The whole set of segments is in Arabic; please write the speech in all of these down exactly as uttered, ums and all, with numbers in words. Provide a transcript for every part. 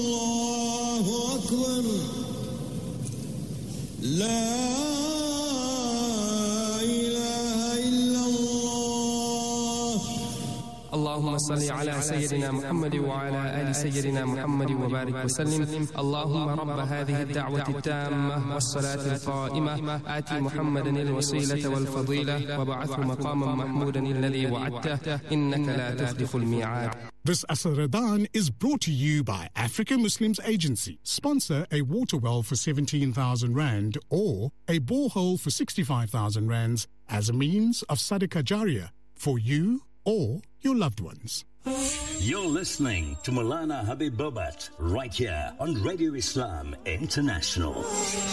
الله أكبر لا اللهم صل على سيدنا محمد وعلى آل سيدنا محمد وبارك وسلم. اللهم رب هذه الدعوة التامة والصلاة القائمة آت محمدا الوسيلة والفضيلة وبعثه مقاما محمودا الذي وعدته إنك لا تخلف الميعاد. This Asr Ramadan is brought to you by African Muslims Agency. Sponsor a water well for seventeen thousand rand or a borehole for sixty-five thousand rands as a means of Sadaqah Jariyah for you or your loved ones. You're listening to Maulana Habib Bobat right here on Radio Islam International.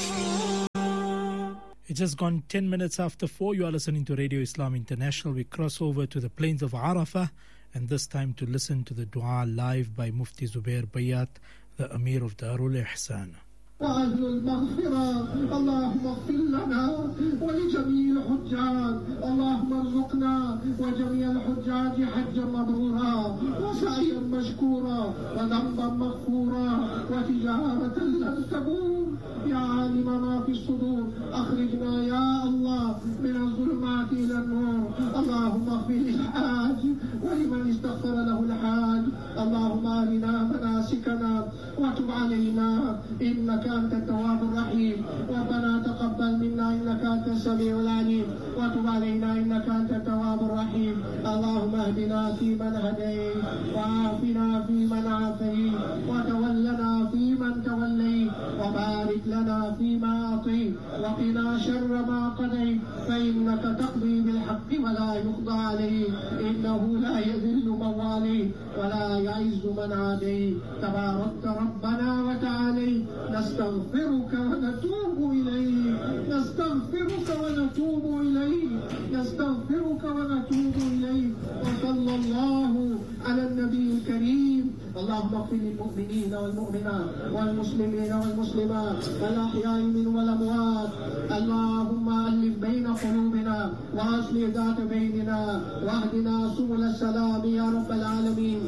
It's just gone ten minutes after four. You are listening to Radio Islam International. We cross over to the plains of Arafah, and this time to listen to the dua live by Mufti Zubair Bayat, the Amir of Darul Ihsan. وأهل المغفرة اللهم اغفر لنا ولجميع الحجاج اللهم ارزقنا وجميع الحجاج حجا مبرورا وسعيا مشكورا وذنبا مغفورا وتجارة لن تبور يا عالم ما في الصدور أخرجنا يا الله من الظلمات إلى النور اللهم اغفر للحاج ولمن استغفر له الحاج اللهم أرنا مناسكنا وتب علينا إنك أنت التواب الرحيم ربنا تقبل منا إنك أنت السميع العليم وتب علينا إنك أنت التواب الرحيم اللهم اهدنا فيمن هديت وعافنا فيمن عافيت وتولنا فيمن توليت وبارك لنا فيما أعطيت وقنا شر ما قضيت فإنك تقضي بالحق ولا يقضى عليك إنه لا يذل من واليت ولا يعز من عاديت تباركت ربنا وتعاليت نستغفرك ونتوب إليك نستغفرك ونتوب إليك نستغفرك ونتوب إليك وصلى الله على النبي الكريم اللهم اغفر للمؤمنين والمؤمنات والمسلمين والمسلمات الأحياء منهم والأموات اللهم ألف بين قلوبنا وأصلح ذات بيننا واهدنا سبل السلام يا رب العالمين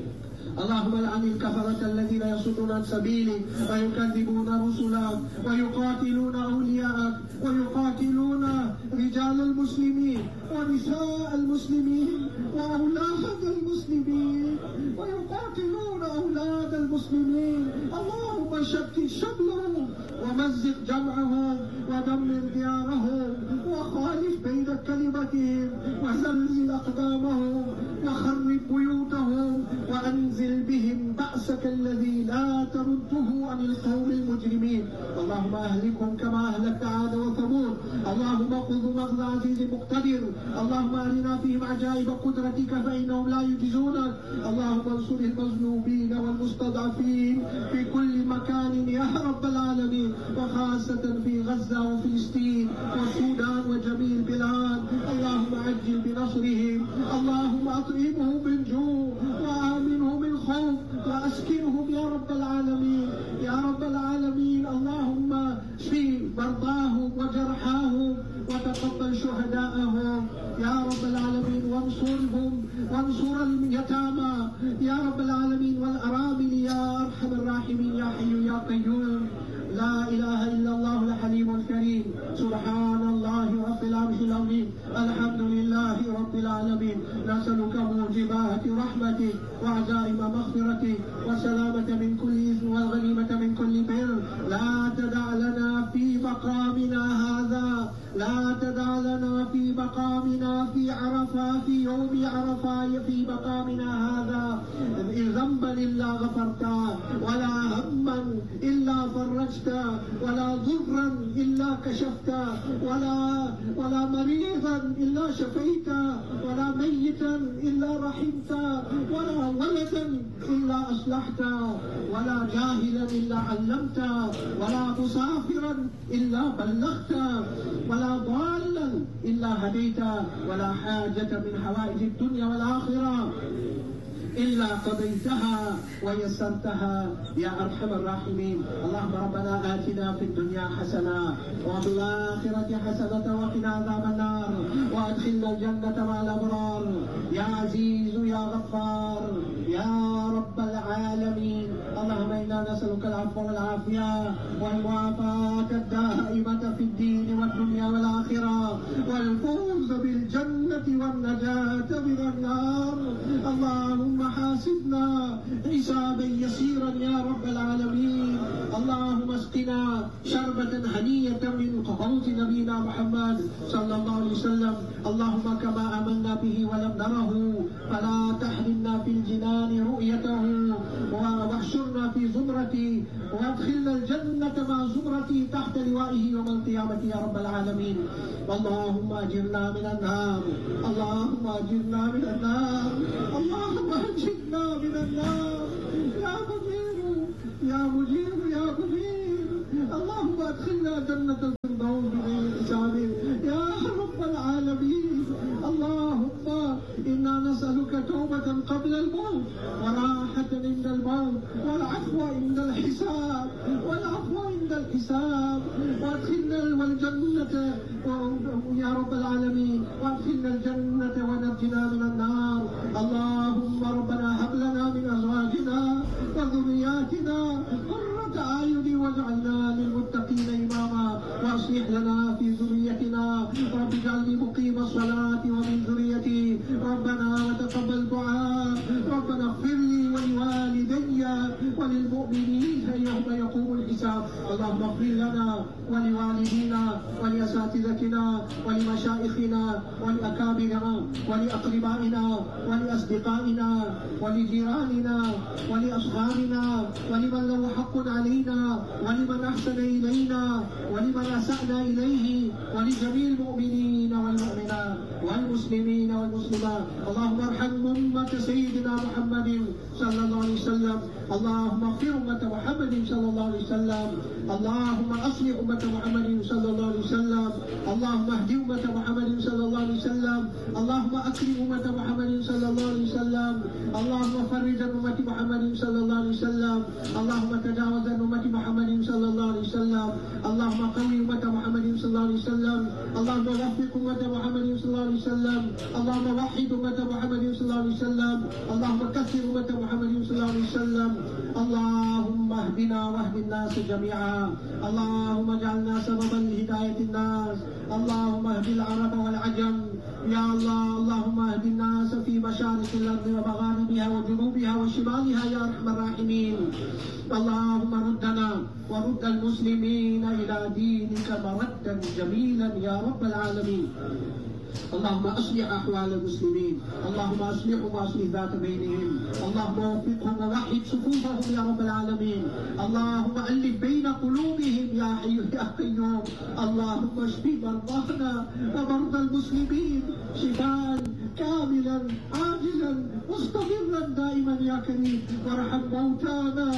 اللهم لعن الكفرة الذين يصدون عن سبيلك ويكذبون رسلك ويقاتلون أولياءك ويقاتلون رجال المسلمين ونساء المسلمين وأولاد المسلمين ويقاتلون أولاد المسلمين اللهم شتت شملهم ومزق جمعهم ودمر ديارهم وخالف بين كلمتهم وزلزل أقدامهم وخرب بيوتهم وأنزل بهم بأسك الذي لا ترده عن القوم المجرمين اللهم أهلكهم كما أهلكت عاد وثمود اللهم خذ مغز عزيز مقتدر اللهم أرنا فيهم عجائب قدرتك فإنهم لا يجزونك اللهم انصر المظلومين والمستضعفين في كل مكان يا رب العالمين وخاصة في غزة وفلسطين والسودان وجميع البلاد اللهم عجل بنصرهم اللهم أطعمهم من جوع وآمنهم من خوف وأسكنهم يا رب العالمين يا رب العالمين اللهم اشفي مرضاهم وجرحاهم وتقبل شهداءهم يا رب العالمين وانصرهم وانصر اليتامى يا رب العالمين والأرامل يا أرحم الراحمين يا حي يا قيوم لا إله إلا الله الحليم الكريم سبحان الله رب العرش العظيم الحمد لله رب العالمين نسألك موجبات رحمتك وعزائم مغفرتك وسلامة من كل إثم والغنيمة من كل بر لا تدع لنا في مقامنا هذا لا تدع لنا في مقامنا في عرفة في يوم عرفة في مقامنا هذا ذنبا إلا غفرته ولا هما إلا فرجته ولا ضرا إلا كشفته ولا ولا مريضا إلا شفيته ولا ميتا إلا رحمته ولا ولدا إلا أصلحته ولا جاهلا إلا علمته ولا مسافرا إلا بلغته ولا ضالا إلا هديته ولا حاجة من حوائج الدنيا والآخرة إلا قضيتها ويسرتها يا أرحم الراحمين اللهم ربنا آتنا في الدنيا حسنة وفي الآخرة حسنة وقنا عذاب النار وأدخلنا الجنة مع الأبرار يا عزيز يا غفار يا رب العالمين اللهم إنا نسألك العفو والعافية والمعافاة الدائمة في الدين والدنيا والآخرة والفوز بالجنة والنجاة من النار. اللهم حاسبنا حسابا يسيرا يا رب العالمين. اللهم اسقنا شربة هنية من حوض نبينا محمد صلى الله عليه وسلم. اللهم كما آمنا به ولم نره فلا تحرمنا في الجنان رؤيته واحشرنا في زمرتي وادخلنا الجنة مع زمرتي تحت لوائه يوم القيامة يا رب العالمين. اللهم أجرنا من النار. اللهم أجرنا من النار. اللهم أجرنا من النار يا مجير يا مجير يا مجير. اللهم أدخلنا جنة الفردوس بغير حساب يا رب العالمين. اللهم إنا نسألك توبة قبل الموت وراحة عند الموت والعفو عند الحساب والعفو عند الحساب وادخلنا والجنة يا رب العالمين وادخلنا الجنة ونجنا من النار. اللهم ربنا هب لنا من أزواجنا وذرياتنا قرة أعين واجعلنا للمتقين إماما وأصلح لنا في ذريتنا رب اجعلني مقيم الصلاة ومن ذريتي ربنا وتقبل دعاء. ربنا اغفر لي ولوالدي وللمؤمنين يوم يقوم الحساب. اللهم اغفر لنا ولوالدينا ولأساتذتنا ولمشايخنا ولأكابرنا ولأقربائنا ولأصدقائنا ولجيراننا ولأصحابنا ولمن له حق علينا ولمن أحسن إلينا ولمن أسأنا إليه ولجميع المؤمنين والمؤمنات والمسلمين والمسلمات. اللهم ارحم أمة سيدنا محمد صلى الله عليه وسلم. اللهم اغفر أمة محمد صلى الله عليه وسلم. اللهم أصلح أمة محمد صلى الله عليه وسلم. اللهم اهد أمة محمد صلى الله عليه وسلم. اللهم أكرم أمة محمد صلى الله عليه وسلم. اللهم فرج عن أمة محمد صلى الله عليه وسلم. اللهم تجاوز عن أمة محمد صلى الله عليه وسلم. اللهم قوي أمة محمد صلى الله عليه وسلم. اللهم وفق أمة محمد صلى الله عليه وسلم. اللهم وحد أمة محمد صلى الله عليه وسلم. اللهم كثر أمة محمد صلى الله عليه وسلم. اللهم اهدنا واهد الناس جميعا. اللهم اجعلنا سببا لهداية الناس. اللهم اهد العرب والعجم يا الله. اللهم اهد الناس في مشارق الأرض ومغاربها وجنوبها وشمالها يا أرحم الراحمين. اللهم ردنا ورد المسلمين إلى دينك مردا جميلا يا رب العالمين. اللهم أصلح أحوال المسلمين. اللهم أصلحهم وأصلح ذات بينهم. اللهم وفقهم ووحد صفوفهم يا رب العالمين. اللهم ألف بين قلوبهم يا حي يا قيوم. اللهم اشف مرضانا ومرضى المسلمين شفاء كاملا عاجلا مستمرا دائما يا كريم. وارحم موتانا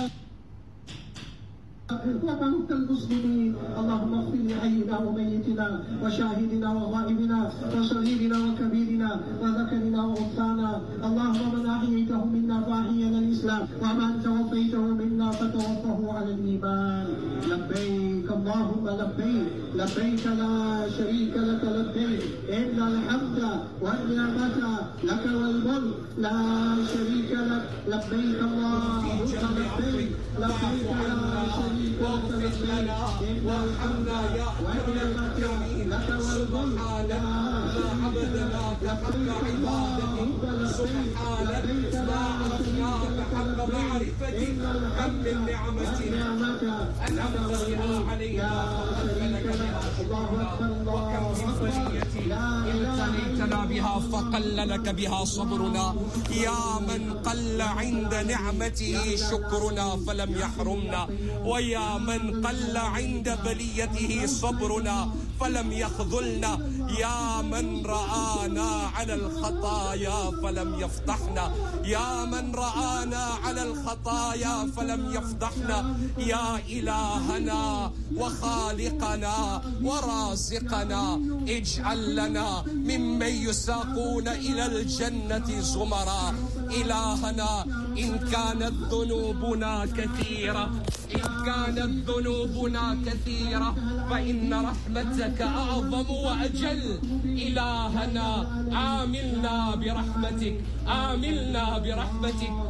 وموتى المسلمين. اللهم اغفر لحينا وميتنا وشاهدنا وغائبنا وصغيرنا وكبيرنا وذكرنا وانثانا. اللهم من احييته منا فاحيي على الاسلام ومن توفيته منا فتوفه على الايمان. لبيك اللهم لبيك لبيك لا شريك لك لبيك ان الحمد والنعمة لك والملك لا شريك لك. لبيك اللهم لبيك لبيك لا شريك واغفر لنا وارحمنا يا أكرم الأكرمين. سبحانك ما عبدناك حق عبادتك. سبحانك ما عرفناك حق معرفتك. كم من نعمة أنعمت بها علينا فلك بها شكرنا. وكم من بلية ابتليتنا بها فقل لك بها صبرنا. يا من قل عند نعمته شكرنا فلم يحرمنا. ويا من قل عند بليته صبرنا فلم يخذلنا. يا من رآنا على الخطايا فلم يفضحنا. يا من رآنا على الخطايا فلم يفضحنا. يا إلهنا وخالقنا ورازقنا اجعل لنا ممن يساقون إلى الجنة زمرا. إلهنا إن كانت ذنوبنا كثيرة إن كانت ذنوبنا كثيرة فإن رحمتك أعظم وأجل. إلهنا آملنا برحمتك آملنا برحمتك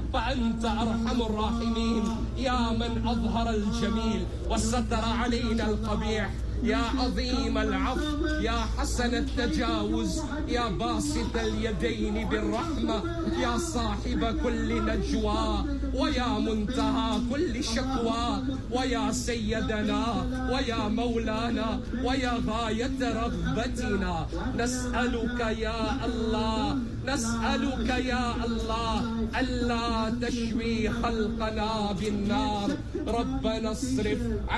فأنت أرحم الراحمين يا من أظهر الجميل وستر علينا القبيح، يا عظيم العفو، يا حسن التجاوز، يا باسط اليدين بالرحمة، يا صاحب كل نجوى ويا منتهى كل شكوى، ويا سيدنا ويا مولانا ويا غاية رغبتنا. نسألك يا الله، نسألك يا الله ألا تشوي خلقنا بالنار. ربنا اصرف